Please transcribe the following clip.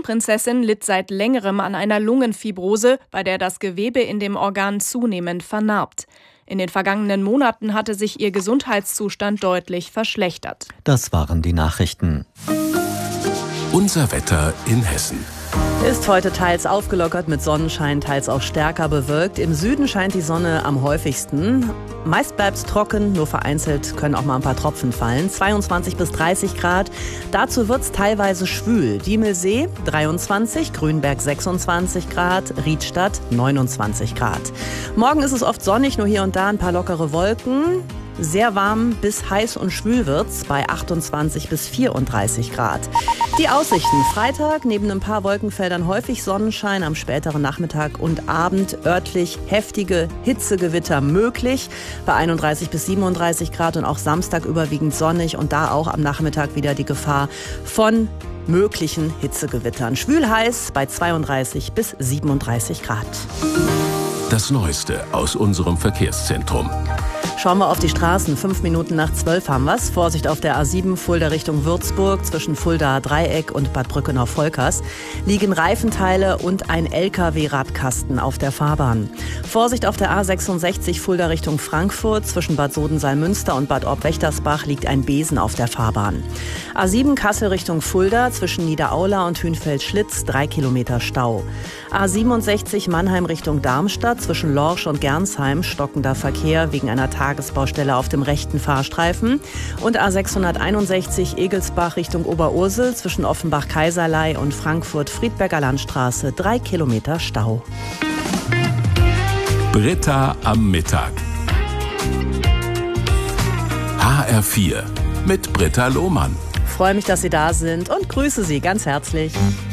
Kronprinzessin litt seit längerem an einer Lungenfibrose, bei der das Gewebe in dem Organ zunehmend vernarbt. In den vergangenen Monaten hatte sich ihr Gesundheitszustand deutlich verschlechtert. Das waren die Nachrichten. Unser Wetter in Hessen. Ist heute teils aufgelockert mit Sonnenschein, teils auch stärker bewölkt. Im Süden scheint die Sonne am häufigsten. Meist bleibt es trocken, nur vereinzelt können auch mal ein paar Tropfen fallen. 22 bis 30 Grad. Dazu wird es teilweise schwül. Diemelsee 23, Grünberg 26 Grad, Riedstadt 29 Grad. Morgen ist es oft sonnig, nur hier und da ein paar lockere Wolken. Sehr warm bis heiß und schwül wird's bei 28 bis 34 Grad. Die Aussichten: Freitag neben ein paar Wolkenfeldern häufig Sonnenschein, am späteren Nachmittag und Abend örtlich heftige Hitzegewitter möglich bei 31 bis 37 Grad und auch Samstag überwiegend sonnig und da auch am Nachmittag wieder die Gefahr von möglichen Hitzegewittern. Schwül heiß bei 32 bis 37 Grad. Das Neueste aus unserem Verkehrszentrum. Schauen wir auf die Straßen. 5 Minuten nach 12 haben wir's. Vorsicht auf der A7 Fulda Richtung Würzburg. Zwischen Fuldaer Dreieck und Bad Brückenau-Volkers liegen Reifenteile und ein LKW-Radkasten auf der Fahrbahn. Vorsicht auf der A66 Fulda Richtung Frankfurt. Zwischen Bad Sodensaal-Münster und Bad Orb-Wächtersbach liegt ein Besen auf der Fahrbahn. A7 Kassel Richtung Fulda. Zwischen Niederaula und Hünfeld-Schlitz 3 Kilometer Stau. A67 Mannheim Richtung Darmstadt. Zwischen Lorsch und Gernsheim stockender Verkehr wegen einer Tagesbaustelle auf dem rechten Fahrstreifen. Und A661 Egelsbach Richtung Oberursel zwischen Offenbach-Kaiserlei und Frankfurt-Friedberger Landstraße 3 Kilometer Stau. Britta am Mittag. HR4 mit Britta Lohmann. Ich freue mich, dass Sie da sind und grüße Sie ganz herzlich.